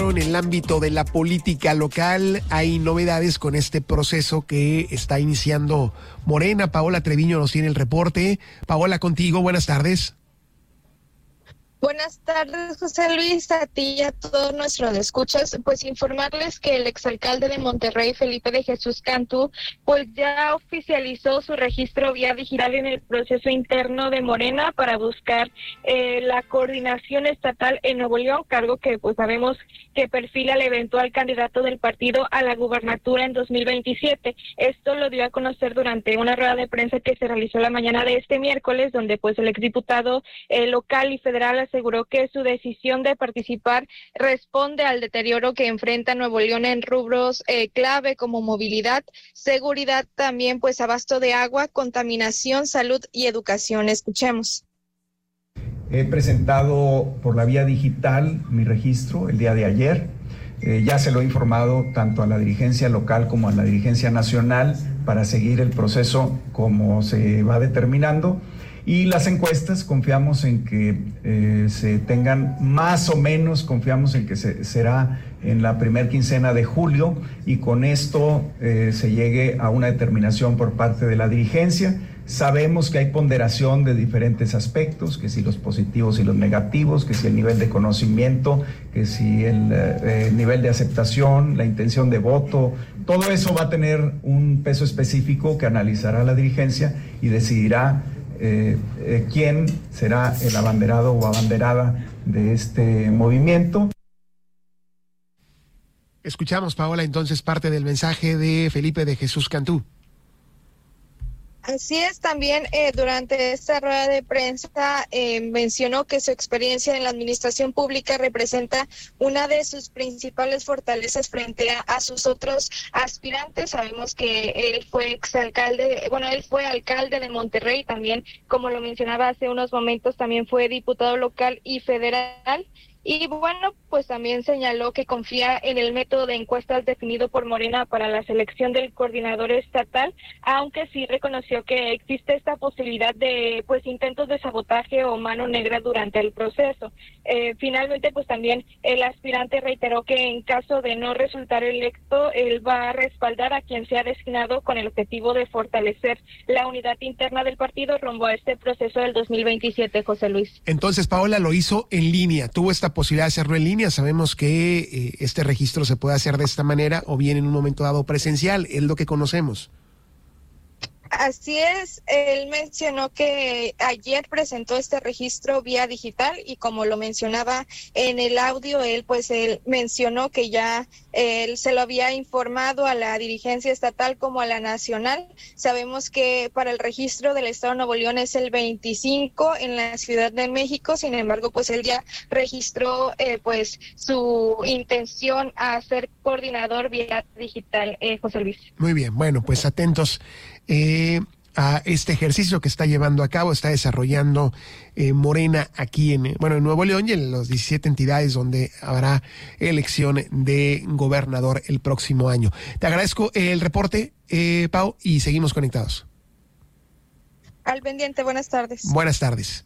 en el ámbito de la política local hay novedades con este proceso que está iniciando Morena. Paola Treviño nos tiene el reporte. Paola, contigo, buenas tardes. Buenas tardes, José Luis, a ti y a todos nuestros escuchas. Pues informarles que el exalcalde de Monterrey, Felipe de Jesús Cantú, pues ya oficializó su registro vía digital en el proceso interno de Morena para buscar la coordinación estatal en Nuevo León, cargo que pues sabemos que perfila al eventual candidato del partido a la gubernatura en 2027. Esto lo dio a conocer durante una rueda de prensa que se realizó la mañana de este miércoles, donde pues el exdiputado local y federal aseguró que su decisión de participar responde al deterioro que enfrenta Nuevo León en rubros clave como movilidad, seguridad, también pues abasto de agua, contaminación, salud y educación. Escuchemos. He presentado por la vía digital mi registro el día de ayer. Ya se lo he informado tanto a la dirigencia local como a la dirigencia nacional para seguir el proceso como se va determinando. Y las encuestas, confiamos en que se tengan más o menos, confiamos en que será en la primera quincena de julio y con esto se llegue a una determinación por parte de la dirigencia. Sabemos que hay ponderación de diferentes aspectos, que si los positivos y los negativos, que si el nivel de conocimiento, que si el nivel de aceptación, la intención de voto, todo eso va a tener un peso específico que analizará la dirigencia y decidirá quién será el abanderado o abanderada de este movimiento. Escuchamos, Paola, entonces parte del mensaje de Felipe de Jesús Cantú. Así es, también durante esta rueda de prensa mencionó que su experiencia en la administración pública representa una de sus principales fortalezas frente a sus otros aspirantes. Sabemos que él fue exalcalde, él fue alcalde de Monterrey, también, como lo mencionaba hace unos momentos, también fue diputado local y federal. Y bueno, pues también señaló que confía en el método de encuestas definido por Morena para la selección del coordinador estatal, aunque sí reconoció que existe esta posibilidad de pues intentos de sabotaje o mano negra durante el proceso. Finalmente, pues también el aspirante reiteró que en caso de no resultar electo, él va a respaldar a quien sea designado con el objetivo de fortalecer la unidad interna del partido rumbo a este proceso del 2027, José Luis. Entonces, Paola lo hizo en línea, tuvo esta posibilidad de hacerlo en línea. Sabemos que este registro se puede hacer de esta manera o bien en un momento dado presencial, es lo que conocemos. Así es, él mencionó que ayer presentó este registro vía digital y como lo mencionaba en el audio, él mencionó que ya él se lo había informado a la dirigencia estatal como a la nacional. Sabemos que para el registro del Estado de Nuevo León es el 25 en la Ciudad de México, sin embargo, pues él ya registró su intención a ser coordinador vía digital, José Luis. Muy bien, bueno, pues atentos a este ejercicio que está llevando a cabo, está desarrollando Morena aquí en Nuevo León y en las 17 entidades donde habrá elección de gobernador el próximo año. Te agradezco el reporte, Pau, y seguimos conectados. Al pendiente, buenas tardes. Buenas tardes.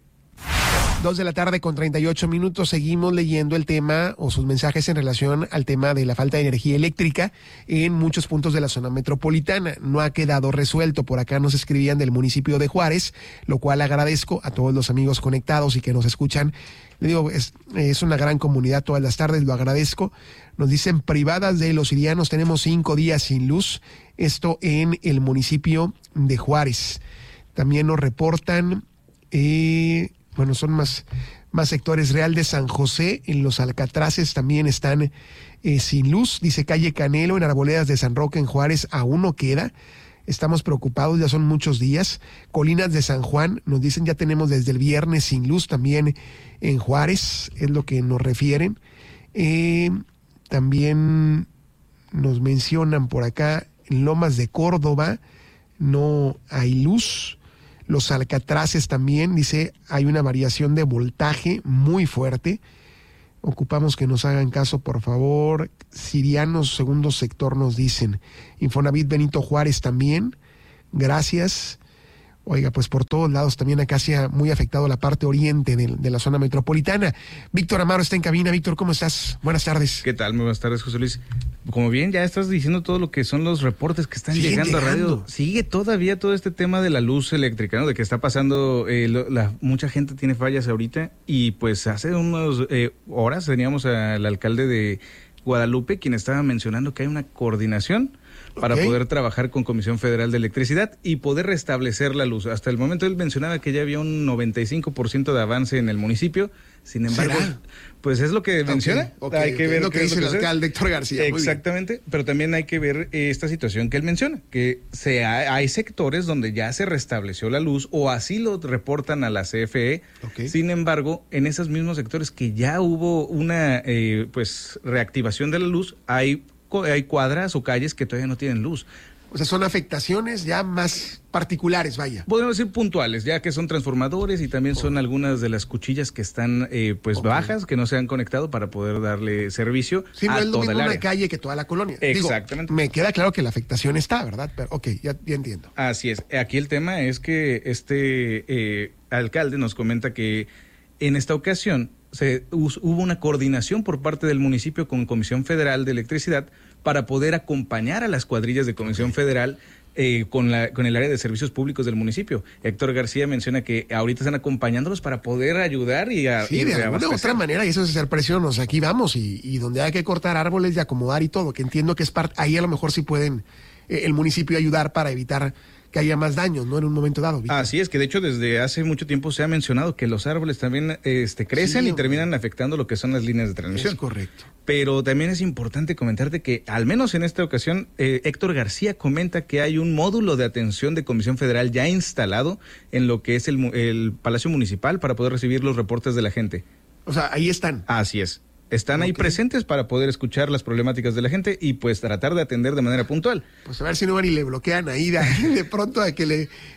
2:38 p.m, seguimos leyendo el tema o sus mensajes en relación al tema de la falta de energía eléctrica en muchos puntos de la zona metropolitana. No ha quedado resuelto. Por acá nos escribían del municipio de Juárez, lo cual agradezco a todos los amigos conectados y que nos escuchan. Le digo, es una gran comunidad todas las tardes, lo agradezco. Nos dicen, privadas de los sirianos, tenemos 5 días sin luz. Esto en el municipio de Juárez. También nos reportan... son más sectores. Real de San José, en los Alcatraces también están sin luz. Dice calle Canelo, en Arboledas de San Roque, en Juárez, aún no queda. Estamos preocupados, ya son muchos días. Colinas de San Juan, nos dicen ya tenemos desde el viernes sin luz también en Juárez, es lo que nos refieren. También nos mencionan por acá, en Lomas de Córdoba, no hay luz. Los Alcatraces también, dice, hay una variación de voltaje muy fuerte. Ocupamos que nos hagan caso, por favor. Sirianos, segundo sector, nos dicen. Infonavit Benito Juárez también. Gracias. Oiga, pues por todos lados también acá se ha muy afectado la parte oriente de la zona metropolitana. Víctor Amaro está en cabina. Víctor, ¿cómo estás? Buenas tardes. ¿Qué tal? Muy buenas tardes, José Luis. Como bien ya estás diciendo todo lo que son los reportes que están llegando a radio. Sigue todavía todo este tema de la luz eléctrica, ¿no? De que está pasando, mucha gente tiene fallas ahorita, y pues hace unas horas teníamos al alcalde de Guadalupe, quien estaba mencionando que hay una coordinación para poder trabajar con Comisión Federal de Electricidad y poder restablecer la luz. Hasta el momento él mencionaba que ya había un 95% de avance en el municipio. Sin embargo, pues es lo que menciona. Hay que ver lo que dice el alcalde Héctor García. Exactamente, pero también hay que ver esta situación que él menciona, que hay sectores donde ya se restableció la luz, o así lo reportan a la CFE. Sin embargo, en esos mismos sectores que ya hubo una reactivación de la luz, hay cuadras o calles que todavía no tienen luz. O sea, son afectaciones ya más particulares, vaya. Podemos decir puntuales, ya que son transformadores y también son algunas de las cuchillas que están bajas, que no se han conectado para poder darle servicio no es lo mismo una calle que toda la colonia. Exactamente. Me queda claro que la afectación está, ¿verdad? Pero ya entiendo. Así es. Aquí el tema es que este alcalde nos comenta que en esta ocasión hubo una coordinación por parte del municipio con Comisión Federal de Electricidad para poder acompañar a las cuadrillas de Comisión Federal con el área de servicios públicos del municipio. Héctor García menciona que ahorita están acompañándolos para poder ayudar y de alguna u otra manera, y eso es hacer presión. O sea, aquí vamos y donde hay que cortar árboles y acomodar y todo, que entiendo que es parte, ahí a lo mejor sí pueden el municipio ayudar para evitar que haya más daños, ¿no? En un momento dado, Víctor. Así es, que de hecho desde hace mucho tiempo se ha mencionado que los árboles también crecen y terminan afectando lo que son las líneas de transmisión. Es correcto. Pero también es importante comentarte que, al menos en esta ocasión, Héctor García comenta que hay un módulo de atención de Comisión Federal ya instalado en lo que es el Palacio Municipal para poder recibir los reportes de la gente. O sea, ahí están. Así es. Están ahí presentes para poder escuchar las problemáticas de la gente y pues tratar de atender de manera puntual. Pues a ver si no van y le bloquean ahí de pronto a que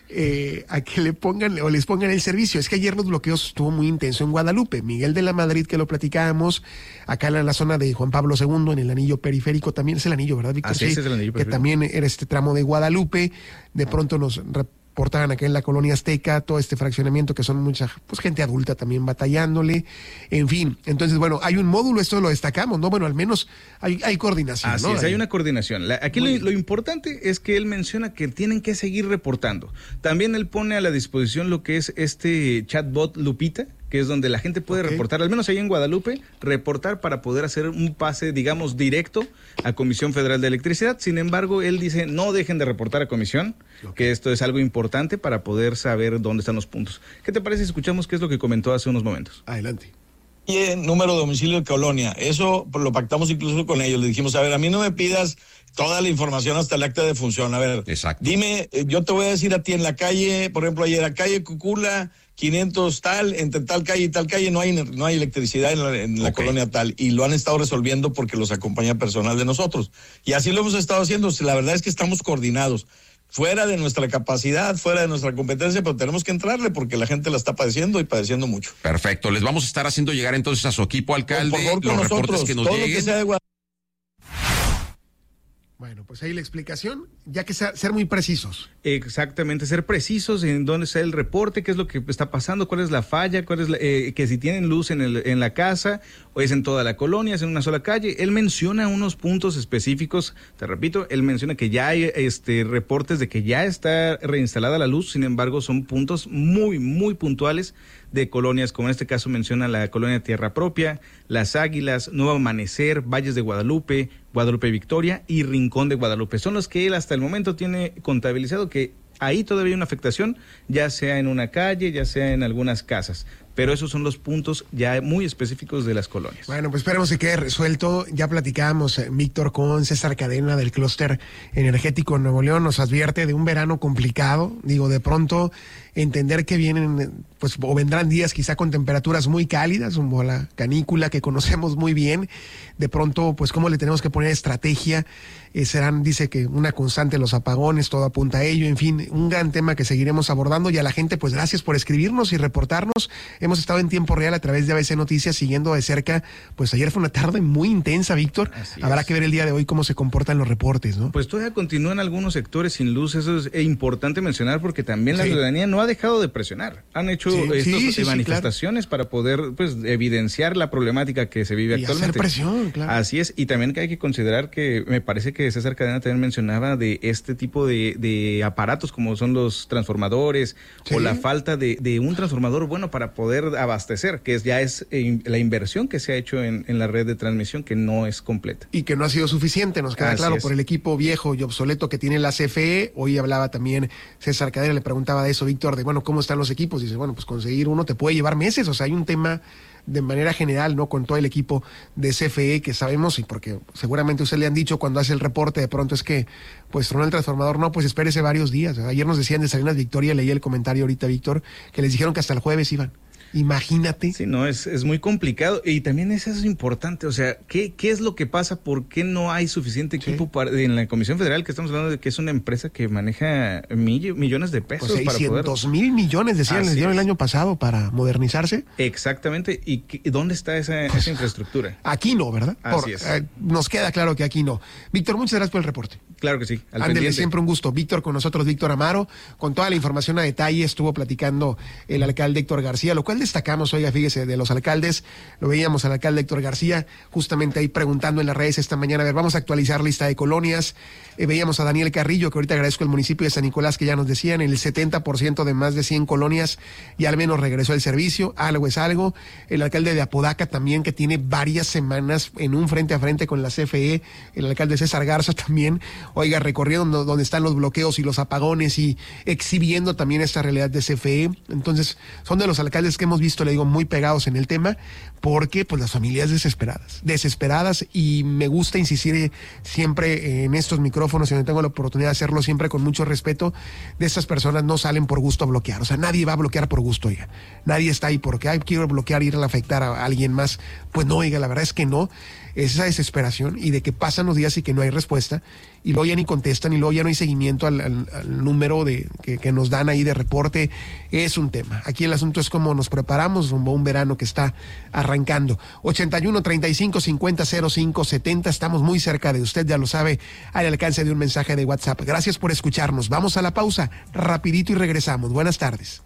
le pongan o les pongan el servicio. Es que ayer los bloqueos estuvo muy intenso en Guadalupe. Miguel de la Madrid, que lo platicábamos, acá en la zona de Juan Pablo II, en el anillo periférico, también es el anillo, ¿verdad, Víctor? Así es el anillo periférico. Que también era este tramo de Guadalupe. De pronto nos reportaban acá en la colonia Azteca todo este fraccionamiento que son mucha gente adulta también batallándole, en fin. Entonces, bueno, hay un módulo, esto lo destacamos, ¿no? Bueno, al menos hay coordinación, Así es, hay una coordinación. Aquí lo importante es que él menciona que tienen que seguir reportando. También él pone a la disposición lo que es este chatbot Lupita, que es donde la gente puede reportar, al menos ahí en Guadalupe, reportar para poder hacer un pase, digamos, directo a Comisión Federal de Electricidad. Sin embargo, él dice, no dejen de reportar a Comisión, que esto es algo importante para poder saber dónde están los puntos. ¿Qué te parece si escuchamos qué es lo que comentó hace unos momentos? Adelante. Y número de domicilio de colonia, eso lo pactamos incluso con ellos. Le dijimos, a ver, a mí no me pidas toda la información hasta el acta de función. A ver, dime, yo te voy a decir a ti en la calle, por ejemplo, ayer, la calle Cucula, 500 tal, entre tal calle y tal calle no hay electricidad en la colonia tal, y lo han estado resolviendo porque los acompaña personal de nosotros. Y así lo hemos estado haciendo. La verdad es que estamos coordinados. Fuera de nuestra capacidad, fuera de nuestra competencia, pero tenemos que entrarle porque la gente la está padeciendo y padeciendo mucho. Perfecto, les vamos a estar haciendo llegar entonces a su equipo, alcalde, por favor, con los nosotros, reportes que nos todo lleguen. Lo que sea de Bueno, pues ahí la explicación, ya que ser muy precisos. Exactamente, ser precisos en dónde está el reporte, qué es lo que está pasando, cuál es la falla, cuál es que si tienen luz en la casa o es en toda la colonia, es en una sola calle. Él menciona unos puntos específicos, te repito, él menciona que ya hay reportes de que ya está reinstalada la luz, sin embargo son puntos muy, muy puntuales de colonias, como en este caso menciona la colonia Tierra Propia, Las Águilas, Nuevo Amanecer, Valles de Guadalupe, Guadalupe Victoria y Rincón de Guadalupe. Son los que él hasta el momento tiene contabilizado que ahí todavía hay una afectación, ya sea en una calle, ya sea en algunas casas. Pero esos son los puntos ya muy específicos de las colonias. Bueno, pues esperemos que quede resuelto. Ya platicábamos, Víctor, con César Cadena del Clúster Energético Nuevo León. Nos advierte de un verano complicado. Digo, de pronto entender que vienen, pues, o vendrán días quizá con temperaturas muy cálidas, como la canícula que conocemos muy bien. De pronto, pues, cómo le tenemos que poner estrategia. Serán, dice que una constante los apagones, todo apunta a ello. En fin, un gran tema que seguiremos abordando. Y a la gente, pues, gracias por escribirnos y reportarnos. hemos estado en tiempo real a través de ABC Noticias siguiendo de cerca, pues ayer fue una tarde muy intensa, Víctor. Habrá que ver el día de hoy cómo se comportan los reportes, ¿no? Pues todavía continúan algunos sectores sin luz, eso es importante mencionar porque también la ciudadanía no ha dejado de presionar. Han hecho manifestaciones para poder pues evidenciar la problemática que se vive actualmente. Hacer presión, claro. Así es, y también que hay que considerar que me parece que César Cadena también mencionaba de este tipo de aparatos como son los transformadores o la falta de un transformador bueno para poder abastecer, que ya es la inversión que se ha hecho en la red de transmisión que no es completa. Y que no ha sido suficiente, nos queda claro, por el equipo viejo y obsoleto que tiene la CFE. Hoy hablaba también César Cadena, le preguntaba de eso, Víctor, de bueno, ¿cómo están los equipos? Dice, bueno, pues conseguir uno te puede llevar meses, o sea, hay un tema de manera general, ¿no? Con todo el equipo de CFE que sabemos, y porque seguramente usted le han dicho cuando hace el reporte, de pronto es que, pues tronó el transformador, no, pues espérese varios días. Ayer nos decían de Salinas Victoria, leí el comentario ahorita, Víctor, que les dijeron que hasta el jueves iban. Imagínate. Sí, no, es muy complicado y también eso es importante, o sea, ¿qué es lo que pasa? ¿Por qué no hay suficiente equipo en la Comisión Federal, que estamos hablando de que es una empresa que maneja millones de pesos? Pues 600 mil millones, decían, les dieron el año pasado para modernizarse. Exactamente, ¿y dónde está esa infraestructura? Aquí no, ¿verdad? Así es. Nos queda claro que aquí no. Víctor, muchas gracias por el reporte. Claro que sí. Ándele, siempre un gusto. Víctor con nosotros, Víctor Amaro, con toda la información a detalle, estuvo platicando el alcalde Héctor García, lo cual destacamos, oiga, fíjese, de los alcaldes, lo veíamos al alcalde Héctor García, justamente ahí preguntando en las redes esta mañana, a ver, vamos a actualizar lista de colonias, veíamos a Daniel Carrillo, que ahorita agradezco el municipio de San Nicolás, que ya nos decían, el 70% de más de 100 colonias ya al menos regresó el servicio, algo es algo, el alcalde de Apodaca también, que tiene varias semanas en un frente a frente con la CFE, el alcalde César Garza también, oiga, recorriendo donde están los bloqueos y los apagones y exhibiendo también esta realidad de CFE. Entonces, son de los alcaldes que hemos visto, le digo, muy pegados en el tema, porque pues las familias desesperadas, y me gusta insistir siempre en estos micrófonos, y donde tengo la oportunidad de hacerlo siempre con mucho respeto, de estas personas no salen por gusto a bloquear, o sea, nadie va a bloquear por gusto, oiga, nadie está ahí porque quiero bloquear, ir a afectar a alguien más, pues no, oiga, la verdad es que no, es esa desesperación y de que pasan los días y que no hay respuesta, y luego ya ni contestan, y luego ya no hay seguimiento al número que nos dan ahí de reporte. Es un tema. Aquí el asunto es cómo nos preparamos rumbo a un verano que está arrancando. 81 35 50 05 70, estamos muy cerca de usted, ya lo sabe, al alcance de un mensaje de WhatsApp. Gracias por escucharnos. Vamos a la pausa, rapidito, y regresamos. Buenas tardes.